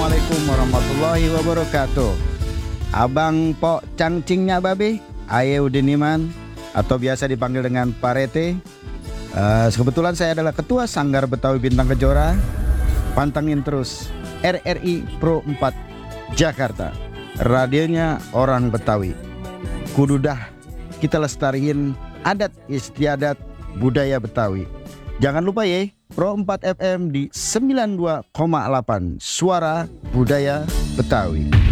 Assalamualaikum warahmatullahi wabarakatuh. Abang Pok Cangcingnya Babe, Aye Udiniman, atau biasa dipanggil dengan Parete. Kebetulan saya adalah Ketua Sanggar Betawi Bintang Kejora. Pantengin terus RRI Pro 4 Jakarta, radionya orang Betawi. Kududah kita lestariin adat istiadat budaya Betawi. Jangan lupa ya, Pro 4 FM di 92,8 Suara Budaya Betawi.